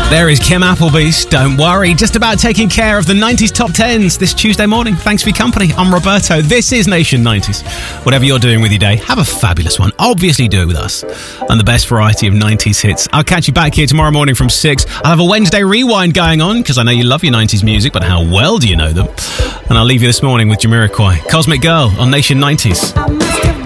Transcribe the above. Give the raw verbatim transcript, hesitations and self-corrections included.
There is Kim Appleby's Don't Worry, just about taking care of the nineties top tens this Tuesday morning. Thanks for your company. I'm Roberto. This is Nation nineties. Whatever you're doing with your day, have a fabulous one. Obviously do it with us and the best variety of nineties hits. I'll catch you back here tomorrow morning from six. I'll have a Wednesday rewind going on because I know you love your nineties music, but how well do you know them? And I'll leave you this morning with Jamiroquai, Cosmic Girl on Nation nineties.